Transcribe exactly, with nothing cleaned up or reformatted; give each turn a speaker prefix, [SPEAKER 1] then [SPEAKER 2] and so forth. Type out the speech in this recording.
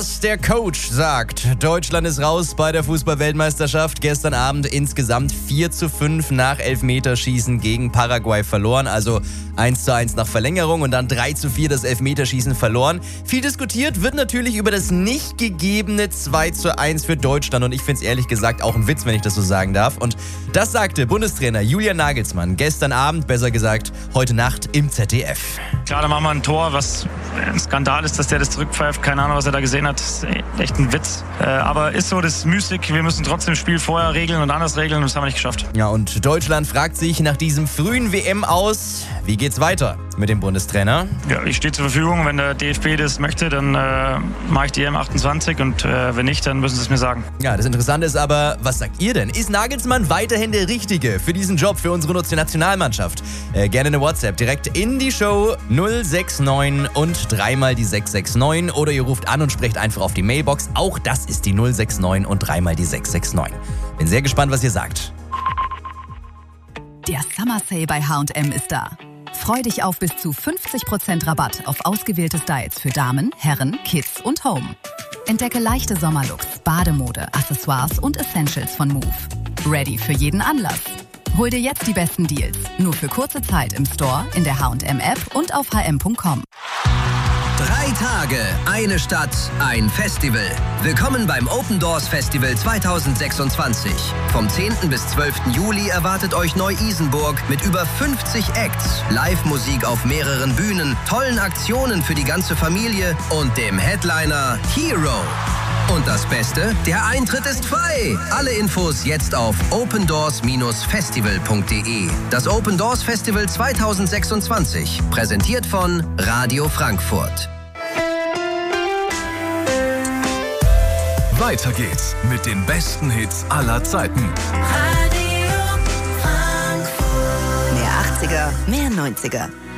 [SPEAKER 1] Der Coach sagt, Deutschland ist raus bei der Fußball-Weltmeisterschaft. Gestern Abend insgesamt vier zu fünf nach Elfmeterschießen gegen Paraguay verloren. Also eins zu eins nach Verlängerung und dann drei zu vier das Elfmeterschießen verloren. Viel diskutiert wird natürlich über das nicht gegebene zwei zu eins für Deutschland. Und ich finde es ehrlich gesagt auch ein Witz, wenn ich das so sagen darf. Und das sagte Bundestrainer Julian Nagelsmann gestern Abend, besser gesagt heute Nacht im Z D F.
[SPEAKER 2] Klar, da machen wir ein Tor, was ein Skandal ist, dass der das zurückpfeift. Keine Ahnung, was er da gesehen hat. Das ist echt ein Witz. Äh, aber ist so, das ist Mystik. Wir müssen trotzdem das Spiel vorher regeln und anders regeln und das haben wir nicht geschafft.
[SPEAKER 1] Ja, und Deutschland fragt sich nach diesem frühen W M aus, wie geht's weiter mit dem Bundestrainer?
[SPEAKER 2] Ja, ich stehe zur Verfügung. Wenn der D F B das möchte, dann äh, mache ich die E M achtundzwanzig und äh, wenn nicht, dann müssen sie es mir sagen.
[SPEAKER 1] Ja, das Interessante ist aber, was sagt ihr denn? Ist Nagelsmann weiterhin der Richtige für diesen Job, für unsere Nationalmannschaft? Äh, gerne eine WhatsApp direkt in die Show null sechs neun und dreimal die sechs sechs neun oder ihr ruft an und sprecht einfach auf die Mailbox. Auch das ist die null sechs neun und dreimal die sechs sechs neun. Bin sehr gespannt, was ihr sagt.
[SPEAKER 3] Der Summer Sale bei H und M ist da. Freu dich auf bis zu fünfzig Prozent Rabatt auf ausgewählte Styles für Damen, Herren, Kids und Home. Entdecke leichte Sommerlooks, Bademode, Accessoires und Essentials von Move. Ready für jeden Anlass. Hol dir jetzt die besten Deals. Nur für kurze Zeit im Store, in der H und M App und auf h m punkt com.
[SPEAKER 4] Drei Tage, eine Stadt, ein Festival. Willkommen beim Open Doors Festival zweitausendsechsundzwanzig. Vom zehnten bis zwölften Juli erwartet euch Neu-Isenburg mit über fünfzig Acts, Live-Musik auf mehreren Bühnen, tollen Aktionen für die ganze Familie und dem Headliner Hero. Und das Beste, der Eintritt ist frei. Alle Infos jetzt auf open doors festival punkt de. Das Open Doors Festival zweitausendsechsundzwanzig, präsentiert von Radio Frankfurt.
[SPEAKER 5] Weiter geht's mit den besten Hits aller Zeiten.
[SPEAKER 6] Radio Frankfurt. Mehr achtziger, mehr neunziger.